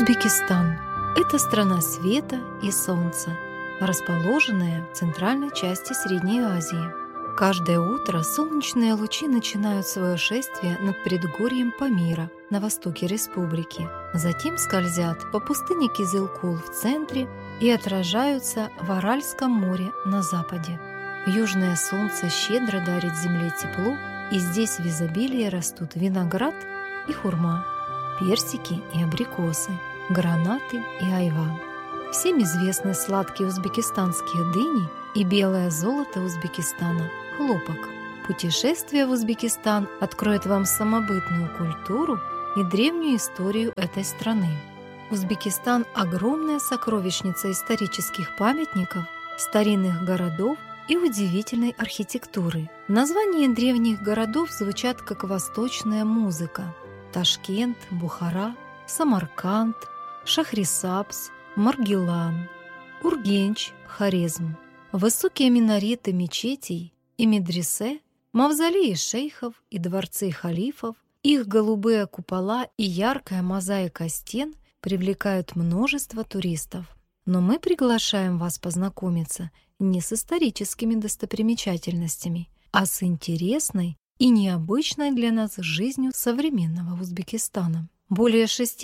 Узбекистан – это страна света и солнца, расположенная в центральной части Средней Азии. Каждое утро солнечные лучи начинают свое шествие над предгорьем Памира на востоке республики, затем скользят по пустыне Кизылкул в центре и отражаются в Аральском море на западе. Южное солнце щедро дарит земле тепло, и здесь в изобилии растут виноград и хурма, персики и абрикосы, гранаты и айва. Всем известны сладкие узбекистанские дыни и белое золото Узбекистана – хлопок. Путешествие в Узбекистан откроет вам самобытную культуру и древнюю историю этой страны. Узбекистан – огромная сокровищница исторических памятников, старинных городов и удивительной архитектуры. Названия древних городов звучат как восточная музыка: Ташкент, Бухара, Самарканд, Шахрисабз, Маргилан, Ургенч, Хорезм. Высокие минареты мечетей и медресе, мавзолеи шейхов и дворцы халифов, их голубые купола и яркая мозаика стен привлекают множество туристов. Но мы приглашаем вас познакомиться не с историческими достопримечательностями, а с интересной и необычной для нас жизнью современного Узбекистана. Более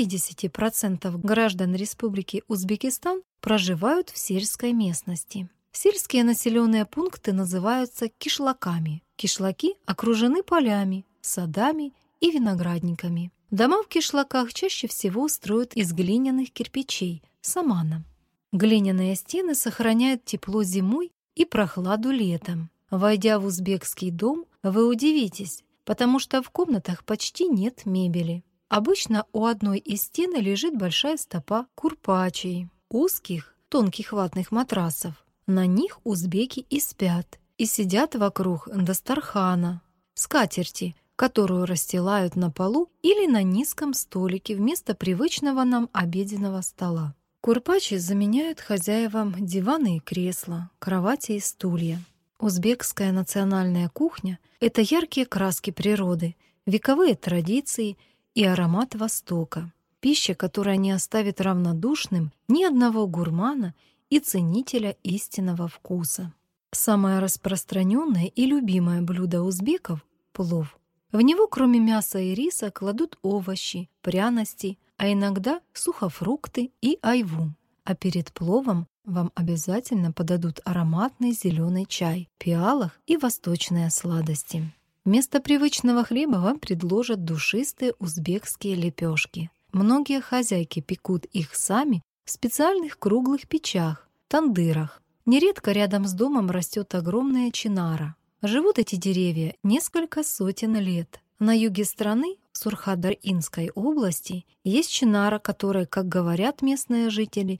60% граждан Республики Узбекистан проживают в сельской местности. Сельские населенные пункты называются кишлаками. Кишлаки окружены полями, садами и виноградниками. Дома в кишлаках чаще всего строят из глиняных кирпичей – самана. Глиняные стены сохраняют тепло зимой и прохладу летом. Войдя в узбекский дом, вы удивитесь, потому что в комнатах почти нет мебели. Обычно у одной из стен лежит большая стопа курпачей, узких, тонких ватных матрасов. На них узбеки и спят, и сидят вокруг дастархана, скатерти, которую расстилают на полу или на низком столике вместо привычного нам обеденного стола. Курпачи заменяют хозяевам диваны и кресла, кровати и стулья. Узбекская национальная кухня — это яркие краски природы, вековые традиции и аромат Востока. Пища, которая не оставит равнодушным ни одного гурмана и ценителя истинного вкуса. Самое распространенное и любимое блюдо узбеков — плов. В него, кроме мяса и риса, кладут овощи, пряности, а иногда сухофрукты и айву. А перед пловом вам обязательно подадут ароматный зеленый чай, пиалах и восточные сладости. Вместо привычного хлеба вам предложат душистые узбекские лепешки. Многие хозяйки пекут их сами в специальных круглых печах, тандырах. Нередко рядом с домом растет огромная чинара. Живут эти деревья несколько сотен лет. На юге страны, в Сурхадар-Инской области, есть чинара, которой, как говорят местные жители,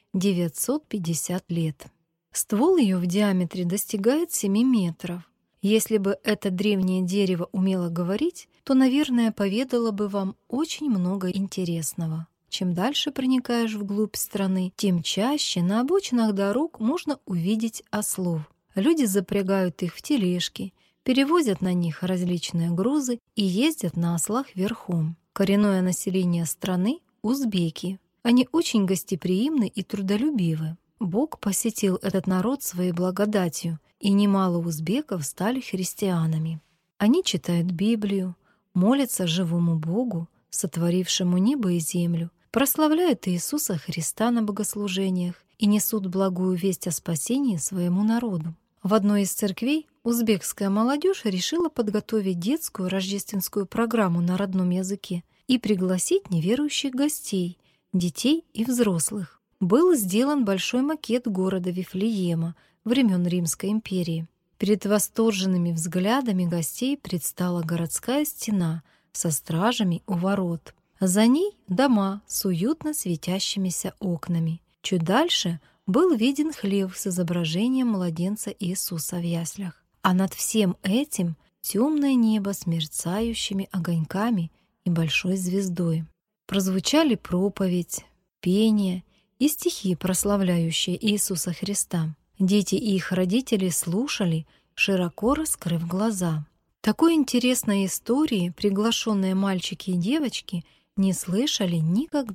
950 лет. Ствол ее в диаметре достигает 7 метров. Если бы это древнее дерево умело говорить, то, наверное, поведало бы вам очень много интересного. Чем дальше проникаешь вглубь страны, тем чаще на обочинах дорог можно увидеть ослов. Люди запрягают их в тележки, перевозят на них различные грузы и ездят на ослах верхом. Коренное население страны — узбеки. Они очень гостеприимны и трудолюбивы. Бог посетил этот народ своей благодатью, и немало узбеков стали христианами. Они читают Библию, молятся живому Богу, сотворившему небо и землю, прославляют Иисуса Христа на богослужениях и несут благую весть о спасении своему народу. В одной из церквей узбекская молодежь решила подготовить детскую рождественскую программу на родном языке и пригласить неверующих гостей, детей и взрослых. Был сделан большой макет города Вифлеема времен Римской империи. Перед восторженными взглядами гостей предстала городская стена со стражами у ворот. За ней дома с уютно светящимися окнами. Чуть дальше был виден хлев с изображением младенца Иисуса в яслях. А над всем этим темное небо с мерцающими огоньками и большой звездой. Прозвучали проповедь, пение и стихи, прославляющие Иисуса Христа. Дети и их родители слушали, широко раскрыв глаза. Такой интересной истории приглашенные мальчики и девочки не слышали никогда.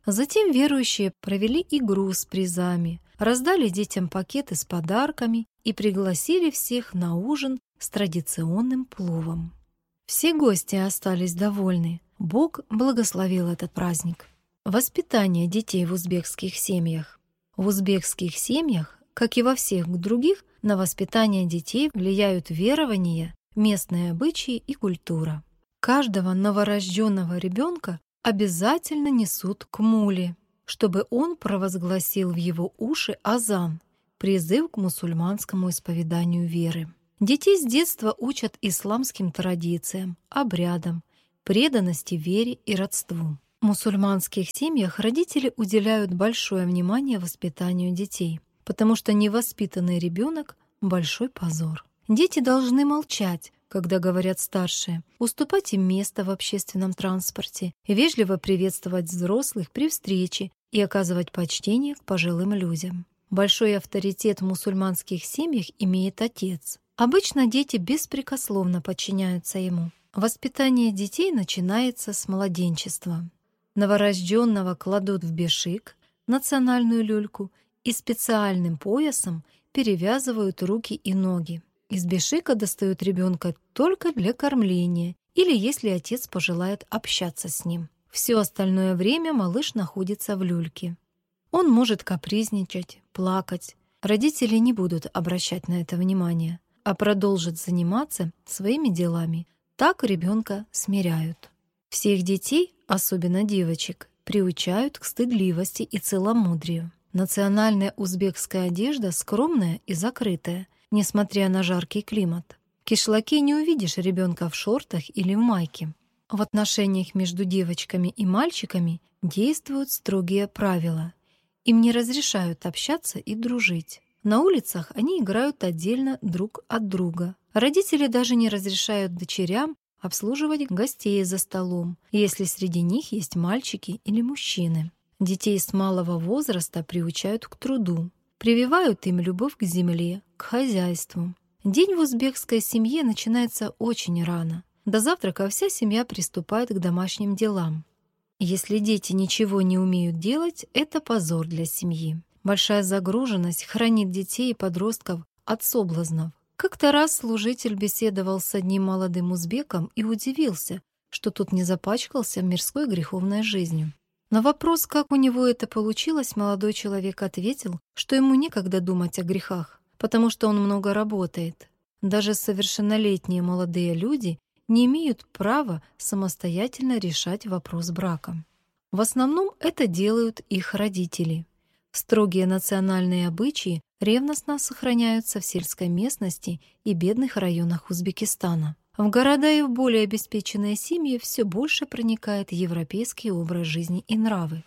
Затем верующие провели игру с призами, раздали детям пакеты с подарками и пригласили всех на ужин с традиционным пловом. Все гости остались довольны. Бог благословил этот праздник. Воспитание детей в узбекских семьях. В узбекских семьях, как и во всех других, на воспитание детей влияют верования, местные обычаи и культура. Каждого новорожденного ребенка обязательно несут к мулле, чтобы он провозгласил в его уши азан, призыв к мусульманскому исповеданию веры. Детей с детства учат исламским традициям, обрядам, преданности вере и родству. В мусульманских семьях родители уделяют большое внимание воспитанию детей, потому что невоспитанный ребенок – большой позор. Дети должны молчать, когда говорят старшие, уступать им место в общественном транспорте, вежливо приветствовать взрослых при встрече и оказывать почтение к пожилым людям. Большой авторитет в мусульманских семьях имеет отец. Обычно дети беспрекословно подчиняются ему. Воспитание детей начинается с младенчества. Новорожденного кладут в бешик, национальную люльку, и специальным поясом перевязывают руки и ноги. Из бешика достают ребенка только для кормления или если отец пожелает общаться с ним. Все остальное время малыш находится в люльке. Он может капризничать, плакать. Родители не будут обращать на это внимание, а продолжат заниматься своими делами. Так ребенка смиряют. Всех детей, особенно девочек, приучают к стыдливости и целомудрию. Национальная узбекская одежда скромная и закрытая, несмотря на жаркий климат. В кишлаке не увидишь ребенка в шортах или в майке. В отношениях между девочками и мальчиками действуют строгие правила. Им не разрешают общаться и дружить. На улицах они играют отдельно друг от друга. Родители даже не разрешают дочерям обслуживать гостей за столом, если среди них есть мальчики или мужчины. Детей с малого возраста приучают к труду, прививают им любовь к земле, к хозяйству. День в узбекской семье начинается очень рано. До завтрака вся семья приступает к домашним делам. Если дети ничего не умеют делать, это позор для семьи. Большая загруженность хранит детей и подростков от соблазнов. Как-то раз служитель беседовал с одним молодым узбеком и удивился, что тот не запачкался мирской греховной жизнью. На вопрос, как у него это получилось, молодой человек ответил, что ему некогда думать о грехах, потому что он много работает. Даже совершеннолетние молодые люди не имеют права самостоятельно решать вопрос брака. В основном это делают их родители. Строгие национальные обычаи ревностно сохраняются в сельской местности и бедных районах Узбекистана. В города и в более обеспеченные семьи все больше проникает европейский образ жизни и нравы.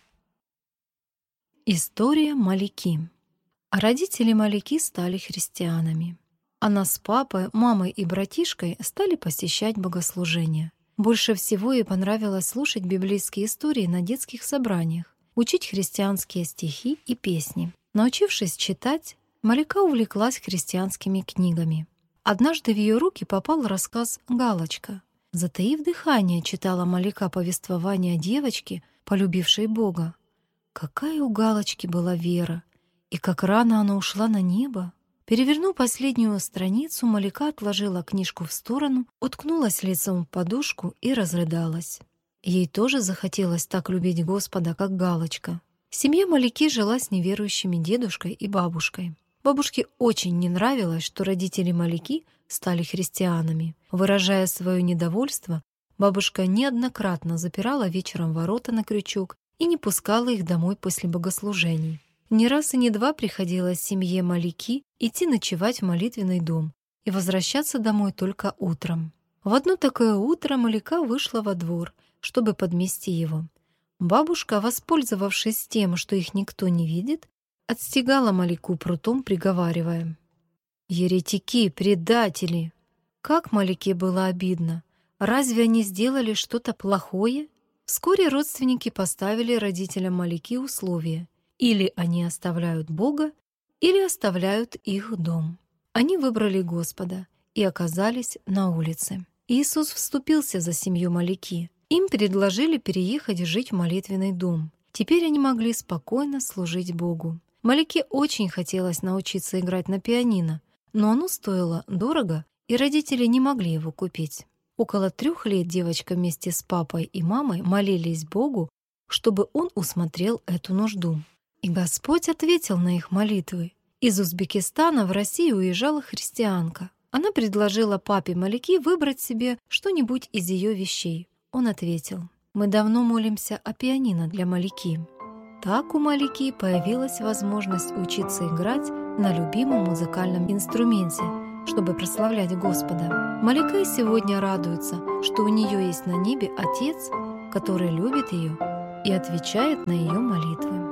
История Малики. Родители Малики стали христианами. Она с папой, мамой и братишкой стали посещать богослужения. Больше всего ей понравилось слушать библейские истории на детских собраниях, учить христианские стихи и песни. Научившись читать, Малика увлеклась христианскими книгами. Однажды в ее руки попал рассказ «Галочка». Затаив дыхание, читала Малика повествование о девочке, полюбившей Бога. Какая у Галочки была вера, и как рано она ушла на небо. Перевернув последнюю страницу, Малика отложила книжку в сторону, уткнулась лицом в подушку и разрыдалась. Ей тоже захотелось так любить Господа, как Галочка. Семья Малики жила с неверующими дедушкой и бабушкой. Бабушке очень не нравилось, что родители Малики стали христианами. Выражая свое недовольство, бабушка неоднократно запирала вечером ворота на крючок и не пускала их домой после богослужений. Не раз и не два приходилось семье Малики идти ночевать в молитвенный дом и возвращаться домой только утром. В одно такое утро Малика вышла во двор, чтобы подмести его. Бабушка, воспользовавшись тем, что их никто не видит, отстегала Малику прутом, приговаривая: «Еретики, предатели!» Как Малике было обидно! Разве они сделали что-то плохое? Вскоре родственники поставили родителям Малики условия: или они оставляют Бога, или оставляют их дом. Они выбрали Господа и оказались на улице. Иисус вступился за семью Малики. Им предложили переехать жить в молитвенный дом. Теперь они могли спокойно служить Богу. Малике очень хотелось научиться играть на пианино, но оно стоило дорого, и родители не могли его купить. Около 3 лет девочка вместе с папой и мамой молились Богу, чтобы он усмотрел эту нужду. И Господь ответил на их молитвы. Из Узбекистана в Россию уезжала христианка. Она предложила папе Малики выбрать себе что-нибудь из ее вещей. Он ответил: «Мы давно молимся о пианино для Малики». Так у Малики появилась возможность учиться играть на любимом музыкальном инструменте, чтобы прославлять Господа. Малика сегодня радуется, что у нее есть на небе Отец, который любит ее и отвечает на ее молитвы.